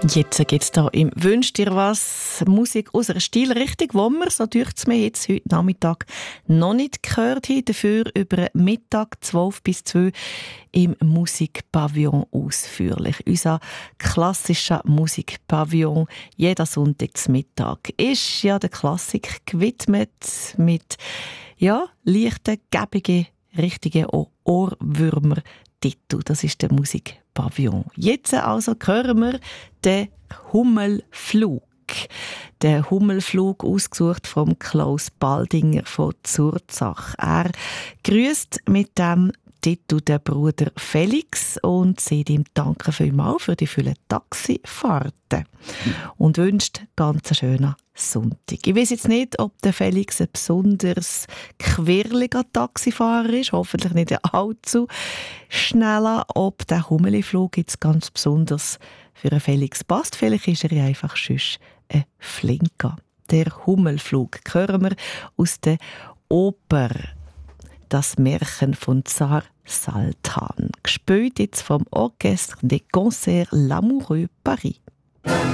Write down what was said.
Jetzt geht es hier im «Wünsch dir was?» Musik aus einer Stilrichtung, die wir, so dürft es mir jetzt heute Nachmittag, noch nicht gehört haben. Dafür über Mittag 12 bis 2 im Musikpavillon ausführlich. Unser klassischer Musikpavillon jeden Sonntagsmittag ist ja der Klassik gewidmet mit leichten, gäbigen, richtigen Ohrwürmer. Das ist der Musikpavillon. Jetzt also hören wir den Hummelflug. Der Hummelflug, ausgesucht vom Klaus Baldinger von Zurzach. Er grüßt mit dem Titel den Bruder Felix und sieht ihm danken vielmals für die vielen Taxifahrten und wünscht ganz einen schönen Sonntag. Ich weiss jetzt nicht, ob der Felix ein besonders quirliger Taxifahrer ist, hoffentlich nicht ein allzu schneller, ob der Hummelflug jetzt ganz besonders für einen Felix passt. Vielleicht ist er ja einfach sonst ein Flinker. Der Hummelflug hören wir aus der Oper «Das Märchen von Zar Saltan», gespielt jetzt vom Orchestre des Concerts L'Amoureux Paris.